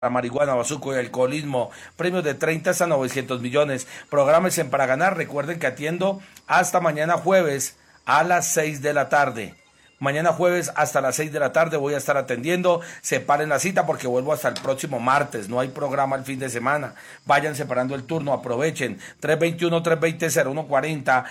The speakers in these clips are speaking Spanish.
marihuana, bazuco y alcoholismo, premios de 30 hasta 900 millones. Prográmense para ganar. Recuerden que atiendo hasta mañana jueves a las 6 de la tarde. Mañana jueves hasta las 6 de la tarde voy a estar atendiendo. Separen la cita porque vuelvo hasta el próximo martes. No hay programa el fin de semana. Vayan separando el turno, aprovechen. 321-320-0140,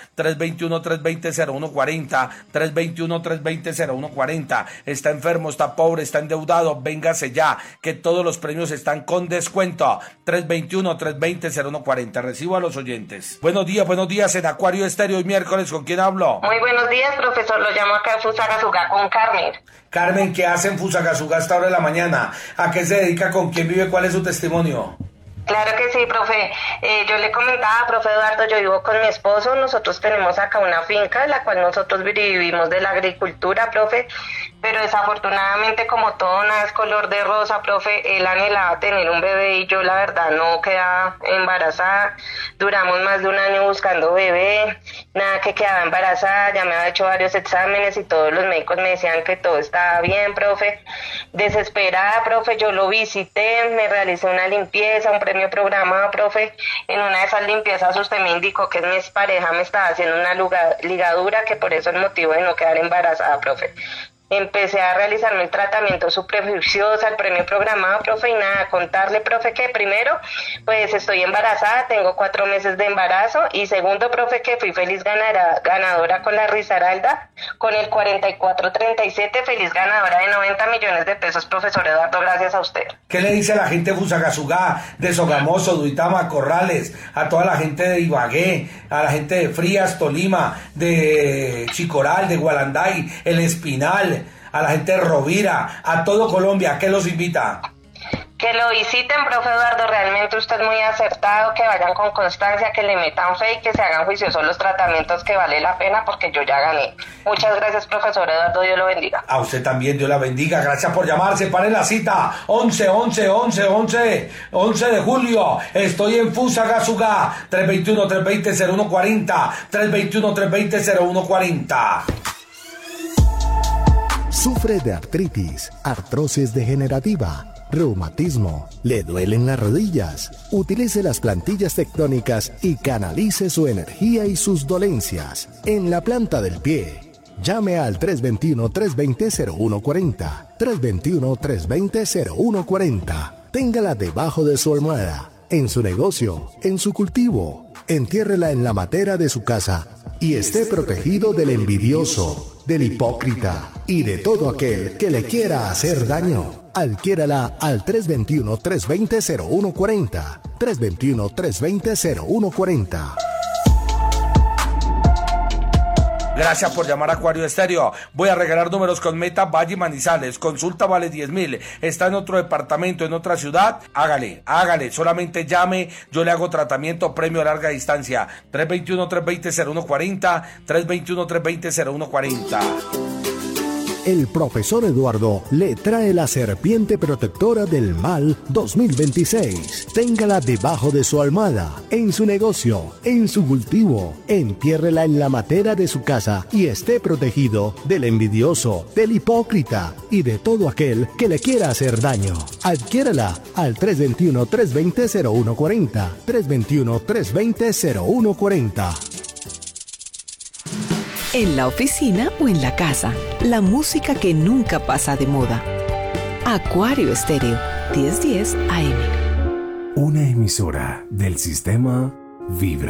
321-320-0140, 321-320-0140. Está enfermo, está pobre, está endeudado. Véngase ya, que todos los premios están con descuento. 321-320-0140. Recibo a los oyentes. Buenos días en Acuario Estéreo y miércoles. ¿Con quién hablo? Muy buenos días, profesor. Lo llamo acá a Fusagasugá con Carmen. Carmen, ¿qué hace en Fusagasugá a esta hora de la mañana? ¿A qué se dedica? ¿Con quién vive? ¿Cuál es su testimonio? Claro que sí, profe. Yo le comentaba, profe Eduardo, yo vivo con mi esposo. Nosotros tenemos acá una finca, la cual nosotros vivimos de la agricultura, profe. Pero desafortunadamente, como todo nada es color de rosa, profe, él anhelaba tener un bebé y yo la verdad no quedaba embarazada. Duramos más de un año buscando bebé, nada que quedaba embarazada, ya me había hecho varios exámenes y todos los médicos me decían que todo estaba bien, profe. Desesperada, profe, yo lo visité, me realicé una limpieza, un premio programado, profe. En una de esas limpiezas usted me indicó que mi pareja me estaba haciendo una ligadura, que por eso el motivo de no quedar embarazada, profe. Empecé a realizarme el tratamiento superficioso, el premio programado, profe, y nada, contarle, profe, que primero, pues estoy embarazada, tengo 4 meses de embarazo, y segundo, profe, que fui feliz ganadora con la Risaralda, con el 4437, feliz ganadora de 90 millones de pesos, profesor Eduardo, gracias a usted. ¿Qué le dice a la gente de Fusagasugá, de Sogamoso, Duitama, Corrales, a toda la gente de Ibagué, a la gente de Frías, Tolima, de Chicoral, de Gualanday, El Espinal, a la gente de Rovira, a todo Colombia? ¿Qué los invita? Que lo visiten, profe Eduardo, realmente usted es muy acertado, que vayan con constancia, que le metan fe y que se hagan juiciosos los tratamientos, que vale la pena porque yo ya gané. Muchas gracias, profesor Eduardo, Dios lo bendiga. A usted también, Dios la bendiga, gracias por llamarse, paren la cita, 11 de julio, estoy en Fusagasugá, 321-320-0140, 321-320-0140. Sufre de artritis, artrosis degenerativa, reumatismo, le duelen las rodillas. Utilice las plantillas tectónicas y canalice su energía y sus dolencias en la planta del pie. Llame al 321-320-0140, 321-320-0140. Téngala debajo de su almohada, en su negocio, en su cultivo. Entiérrela en la matera de su casa y esté protegido del envidioso, del hipócrita y de todo aquel que le quiera hacer daño. Adquiérala al 321-320-0140, 321-320-0140. Gracias por llamar a Acuario Estéreo. Voy a regalar números con Meta Valle Manizales. Consulta vale 10.000. Está en otro departamento, en otra ciudad. Hágale. Solamente llame. Yo le hago tratamiento, premio a larga distancia. 321-320-0140, 321-320-0140. El profesor Eduardo le trae la serpiente protectora del mal 2026. Téngala debajo de su almohada, en su negocio, en su cultivo. Entiérrela en la matera de su casa y esté protegido del envidioso, del hipócrita y de todo aquel que le quiera hacer daño. Adquiérala al 321-320-0140, 321-320-0140. En la oficina o en la casa, la música que nunca pasa de moda. Acuario Estéreo, 1010 AM. Una emisora del sistema Vibra.